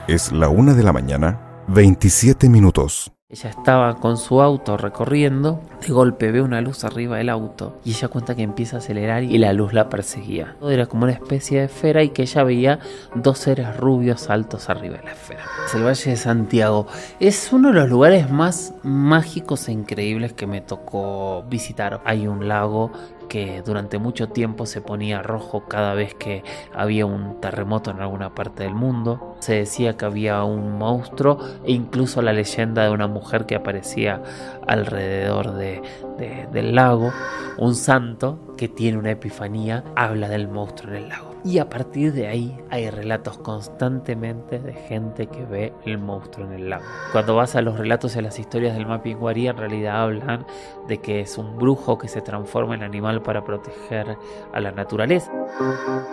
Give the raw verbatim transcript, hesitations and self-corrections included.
Es la una de la mañana, veintisiete minutos. Ella estaba con su auto recorriendo, de golpe ve una luz arriba del auto y ella cuenta que empieza a acelerar y la luz la perseguía. Era como una especie de esfera y que ella veía dos seres rubios altos arriba de la esfera. El Valle de Santiago es uno de los lugares más mágicos e increíbles que me tocó visitar. Hay un lago que durante mucho tiempo se ponía rojo cada vez que había un terremoto en alguna parte del mundo. Se decía que había un monstruo e incluso la leyenda de una mujer que aparecía alrededor de, de, del lago. Un santo que tiene una epifanía habla del monstruo en el lago. Y a partir de ahí hay relatos constantemente de gente que ve el monstruo en el lago. Cuando vas a los relatos y a las historias del Mapinguari, en realidad hablan de que es un brujo que se transforma en animal para proteger a la naturaleza.